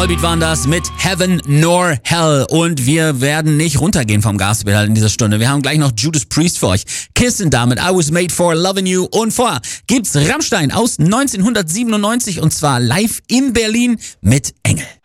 Volbeat waren das mit Heaven nor Hell. Und wir werden nicht runtergehen vom Gaspedal in dieser Stunde. Wir haben gleich noch Judas Priest für euch. Kissing damit I Was Made for Loving You. Und vorher gibt's Rammstein aus 1997 und zwar live in Berlin mit Engel.